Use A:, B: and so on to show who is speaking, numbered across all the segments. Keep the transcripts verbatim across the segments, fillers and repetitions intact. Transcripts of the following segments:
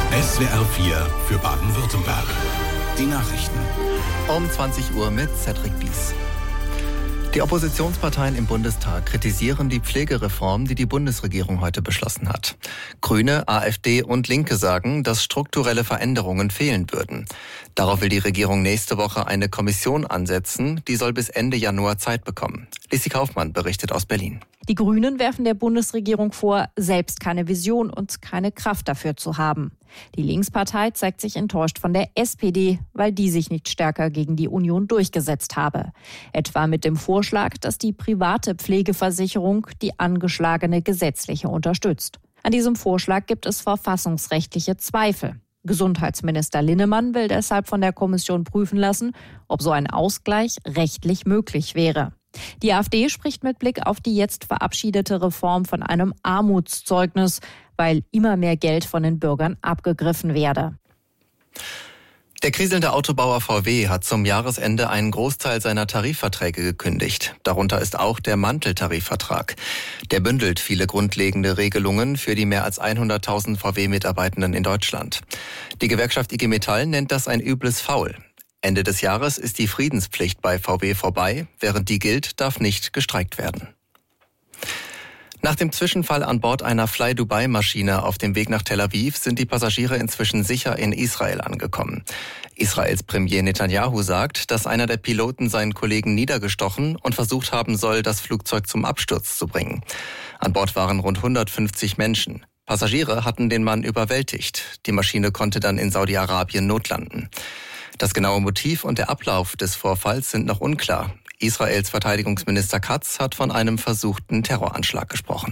A: S W R vier für Baden-Württemberg. Die Nachrichten.
B: Um zwanzig Uhr mit Cedric Bies. Die Oppositionsparteien im Bundestag kritisieren die Pflegereform, die die Bundesregierung heute beschlossen hat. Grüne, AfD und Linke sagen, dass strukturelle Veränderungen fehlen würden. Darauf will die Regierung nächste Woche eine Kommission ansetzen, die soll bis Ende Januar Zeit bekommen. Lissi Kaufmann berichtet aus Berlin.
C: Die Grünen werfen der Bundesregierung vor, selbst keine Vision und keine Kraft dafür zu haben. Die Linkspartei zeigt sich enttäuscht von der S P D, weil die sich nicht stärker gegen die Union durchgesetzt habe. Etwa mit dem Vorschlag, dass die private Pflegeversicherung die angeschlagene gesetzliche unterstützt. An diesem Vorschlag gibt es verfassungsrechtliche Zweifel. Gesundheitsminister Linnemann will deshalb von der Kommission prüfen lassen, ob so ein Ausgleich rechtlich möglich wäre. Die AfD spricht mit Blick auf die jetzt verabschiedete Reform von einem Armutszeugnis, weil immer mehr Geld von den Bürgern abgegriffen werde.
B: Der kriselnde Autobauer V W hat zum Jahresende einen Großteil seiner Tarifverträge gekündigt. Darunter ist auch der Manteltarifvertrag. Der bündelt viele grundlegende Regelungen für die mehr als hunderttausend V W-Mitarbeitenden in Deutschland. Die Gewerkschaft I G Metall nennt das ein übles Faul. Ende des Jahres ist die Friedenspflicht bei V W vorbei. Während die gilt, darf nicht gestreikt werden. Nach dem Zwischenfall an Bord einer Fly-Dubai-Maschine auf dem Weg nach Tel Aviv sind die Passagiere inzwischen sicher in Israel angekommen. Israels Premier Netanyahu sagt, dass einer der Piloten seinen Kollegen niedergestochen und versucht haben soll, das Flugzeug zum Absturz zu bringen. An Bord waren rund hundertfünfzig Menschen. Passagiere hatten den Mann überwältigt. Die Maschine konnte dann in Saudi-Arabien notlanden. Das genaue Motiv und der Ablauf des Vorfalls sind noch unklar. Israels Verteidigungsminister Katz hat von einem versuchten Terroranschlag gesprochen.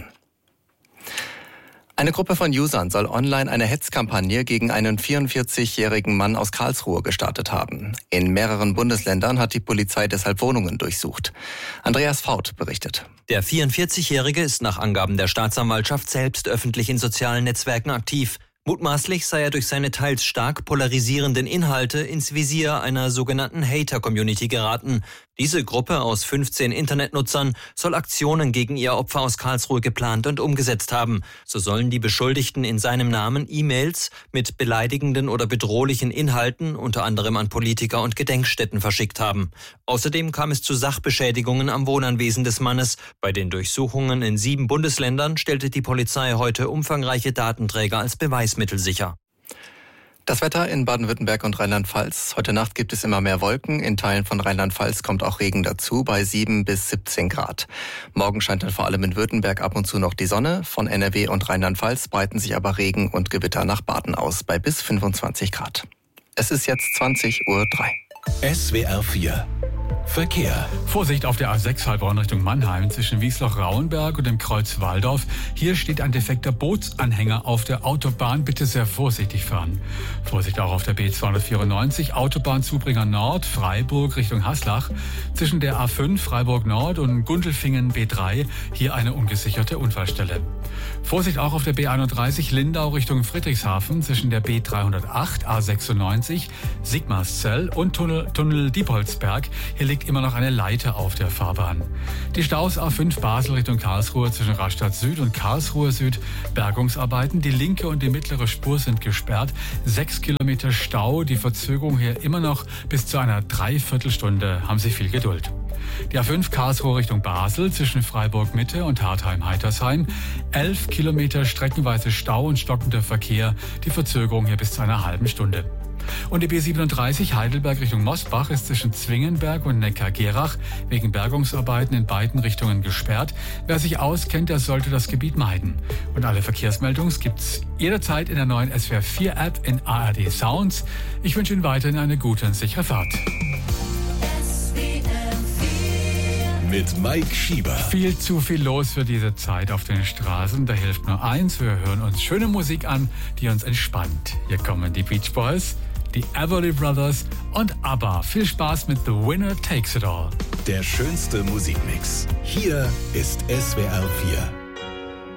B: Eine Gruppe von Usern soll online eine Hetzkampagne gegen einen vierundvierzigjährigen Mann aus Karlsruhe gestartet haben. In mehreren Bundesländern hat die Polizei deshalb Wohnungen durchsucht. Andreas Faut berichtet.
D: Der vierundvierzigjährige ist nach Angaben der Staatsanwaltschaft selbst öffentlich in sozialen Netzwerken aktiv. Mutmaßlich sei er durch seine teils stark polarisierenden Inhalte ins Visier einer sogenannten Hater-Community geraten. Diese Gruppe aus fünfzehn Internetnutzern soll Aktionen gegen ihr Opfer aus Karlsruhe geplant und umgesetzt haben. So sollen die Beschuldigten in seinem Namen E-Mails mit beleidigenden oder bedrohlichen Inhalten unter anderem an Politiker und Gedenkstätten verschickt haben. Außerdem kam es zu Sachbeschädigungen am Wohnanwesen des Mannes. Bei den Durchsuchungen in sieben Bundesländern stellte die Polizei heute umfangreiche Datenträger als Beweismittel sicher.
B: Das Wetter in Baden-Württemberg und Rheinland-Pfalz. Heute Nacht gibt es immer mehr Wolken. In Teilen von Rheinland-Pfalz kommt auch Regen dazu bei sieben bis siebzehn Grad. Morgen scheint dann vor allem in Württemberg ab und zu noch die Sonne. Von N R W und Rheinland-Pfalz breiten sich aber Regen und Gewitter nach Baden aus bei bis fünfundzwanzig Grad. Es ist jetzt zwanzig Uhr drei.
A: S W R vier Verkehr.
E: Vorsicht auf der A sechs Heilbronn Richtung Mannheim zwischen Wiesloch-Rauenberg und dem Kreuz Waldorf. Hier steht ein defekter Bootsanhänger auf der Autobahn. Bitte sehr vorsichtig fahren. Vorsicht auch auf der B zweihundertvierundneunzig Autobahnzubringer Nord, Freiburg Richtung Haslach. Zwischen der A fünf Freiburg Nord und Gundelfingen B drei. Hier eine ungesicherte Unfallstelle. Vorsicht auch auf der B einunddreißig Lindau Richtung Friedrichshafen zwischen der B dreihundertacht A sechsundneunzig Sigmarszell und Tunnel, Tunnel Diepholzberg. Hier liegt immer noch eine Leiter auf der Fahrbahn. Die Staus A fünf Basel Richtung Karlsruhe zwischen Rastatt Süd und Karlsruhe Süd. Bergungsarbeiten. Die linke und die mittlere Spur sind gesperrt. Sechs Kilometer Stau. Die Verzögerung hier immer noch bis zu einer Dreiviertelstunde. Haben Sie viel Geduld. Die A fünf Karlsruhe Richtung Basel zwischen Freiburg Mitte und Hartheim-Heitersheim. Elf Kilometer streckenweise Stau und stockender Verkehr. Die Verzögerung hier bis zu einer halben Stunde. Und die B siebenunddreißig Heidelberg Richtung Mosbach ist zwischen Zwingenberg und Neckargerach wegen Bergungsarbeiten in beiden Richtungen gesperrt. Wer sich auskennt, der sollte das Gebiet meiden. Und alle Verkehrsmeldungen gibt's jederzeit in der neuen S W R vier App in A R D Sounds. Ich wünsche Ihnen weiterhin eine gute und sichere Fahrt.
A: Mit Mike Schieber.
E: Viel zu viel los für diese Zeit auf den Straßen. Da hilft nur eins, wir hören uns schöne Musik an, die uns entspannt. Hier kommen die Beach Boys, die Everly Brothers und ABBA. Viel Spaß mit The Winner Takes It All.
A: Der schönste Musikmix. Hier ist S W R vier.